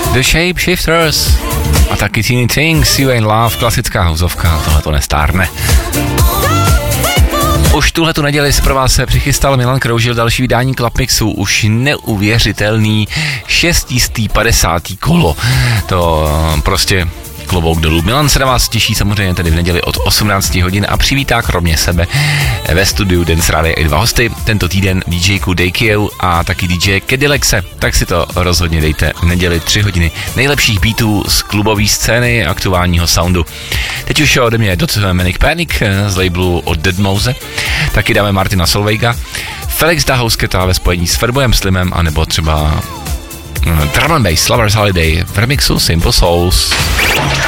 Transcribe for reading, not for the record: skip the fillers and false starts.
The Shapeshifters a taky Teeny Things, You Ain't Love, klasická housovka, tohle to nestárne. Už tuhletu neděli se pro vás přichystal Milan Kroužil, další vydání Club Mixu, už neuvěřitelný 650. kolo. To prostě klobouk dolů. Milan se na vás těší samozřejmě tedy v neděli od 18 hodin a přivítá kromě sebe ve studiu Dance Radio i 2 hosty. Tento týden DJku Dejkieu a taky DJ Cadillace. Tak si to rozhodně dejte v neděli 3 hodiny nejlepších beatů z klubové scény aktuálního soundu. Teď už ode mě Manic Panic z labelu od Deadmau5. Taky dáme Martina Solveiga, Felix da Housketa ve spojení s Fatboyem Slimem, anebo třeba Drum and Bass Lovers Holiday v remixu Simple Souls.